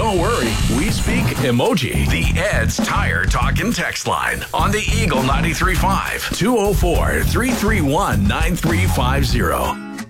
Don't worry, we speak emoji. The Ed's Tire Talkin' text line on the Eagle 93.5 204-331-9350.